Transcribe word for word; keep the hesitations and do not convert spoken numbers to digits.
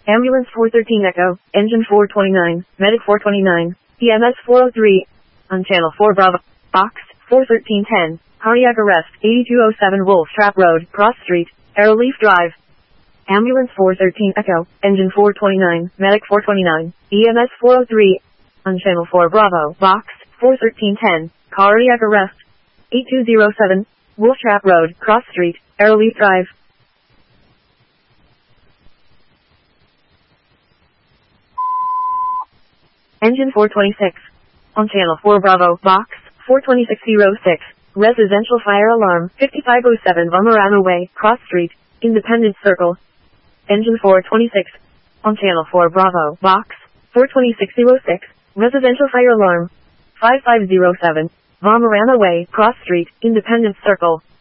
Ambulance four thirteen Echo, Engine four twenty-nine, Medic four twenty-nine, E M S four oh three, on Channel four Bravo, Box four thirteen ten, cardiac arrest, eighty-two oh seven Wolf Trap Road, Cross Street, Arrowleaf Drive. Ambulance four thirteen Echo, Engine four twenty-nine, Medic four twenty-nine, E M S four oh three, on Channel four Bravo, Box four thirteen ten, cardiac arrest, eighty-two oh seven, Wolf Trap Road, Cross Street, Arrowleaf Drive. Engine four twenty-six, on Channel four Bravo, Box four twenty-six oh six, residential fire alarm, fifty-five oh seven Vomarama Way, Cross Street, Independence Circle. Engine four twenty-six, on Channel four Bravo, Box four twenty-six oh six, residential fire alarm, five five oh seven, Vomarama Way, Cross Street, Independence Circle.